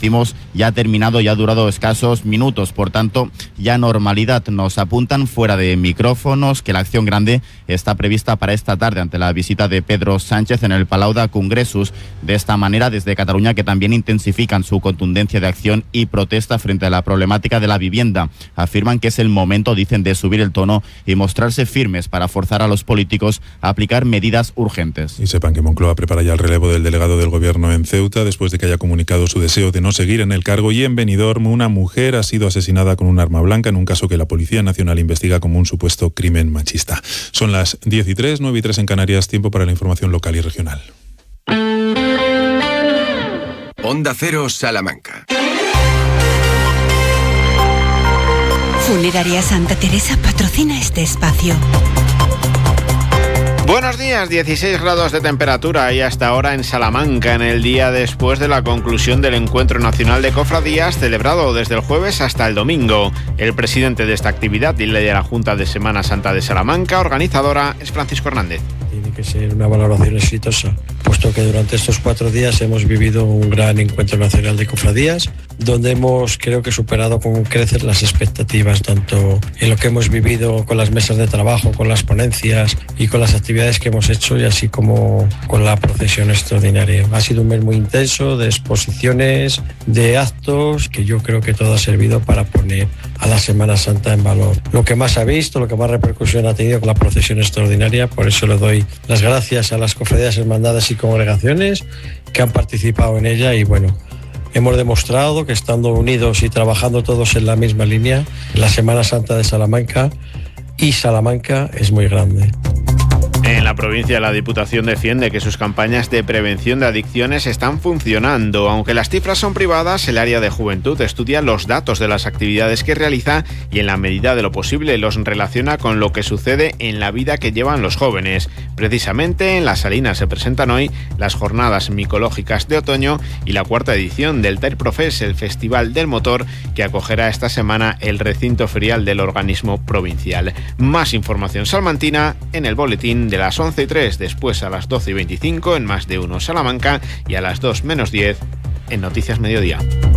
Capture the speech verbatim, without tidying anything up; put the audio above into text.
decimos, ya ha terminado y ha durado escasos minutos, por tanto, ya normalidad. Nos apuntan fuera de micrófonos que la acción grande está prevista para esta tarde ante la visita de Pedro Sánchez en el Palau de Congressos. De esta manera, desde Cataluña, que también intensifican su contundencia de acción y protesta frente a la problemática de la vivienda. Afirman que es el momento, dicen, de subir el tono y mostrarse firmes para forzar a los políticos a aplicar medidas urgentes. Y sepan que Moncloa prepara ya el relevo del delegado del Gobierno en Ceuta después de que haya comunicado su deseo de no seguir en el cargo. Y en Benidorm, una mujer ha sido asesinada con un arma blanca en un caso que la Policía Nacional investiga como un supuesto crimen machista. Son las diez y tres, nueve y tres en Canarias, tiempo para la información local y regional. Onda Cero, Salamanca. Funeraria Santa Teresa patrocina este espacio. Buenos días, dieciséis grados de temperatura y hasta ahora en Salamanca, en el día después de la conclusión del Encuentro Nacional de Cofradías, celebrado desde el jueves hasta el domingo. El presidente de esta actividad y de la Junta de Semana Santa de Salamanca, organizadora, es Francisco Hernández. Tiene que ser una valoración exitosa, puesto que durante estos cuatro días hemos vivido un gran Encuentro Nacional de Cofradías, donde hemos, creo que, superado con creces las expectativas, tanto en lo que hemos vivido con las mesas de trabajo, con las ponencias y con las actividades que hemos hecho, y así como con la procesión extraordinaria. Ha sido un mes muy intenso de exposiciones, de actos, que yo creo que todo ha servido para poner a la Semana Santa en valor. Lo que más ha visto, lo que más repercusión ha tenido con la procesión extraordinaria, por eso le doy las gracias a las cofradías, hermandades y congregaciones que han participado en ella. Y bueno, hemos demostrado que estando unidos y trabajando todos en la misma línea, la Semana Santa de Salamanca y Salamanca es muy grande. En la provincia, la Diputación defiende que sus campañas de prevención de adicciones están funcionando. Aunque las cifras son privadas, el área de juventud estudia los datos de las actividades que realiza y, en la medida de lo posible, los relaciona con lo que sucede en la vida que llevan los jóvenes. Precisamente en Las Salinas se presentan hoy las jornadas micológicas de otoño y la cuarta edición del Terprofes, el Festival del Motor, que acogerá esta semana el recinto ferial del organismo provincial. Más información salmantina en el boletín de las once y tres, después a las doce y veinticinco en Más de Uno Salamanca y a las dos menos diez en Noticias Mediodía.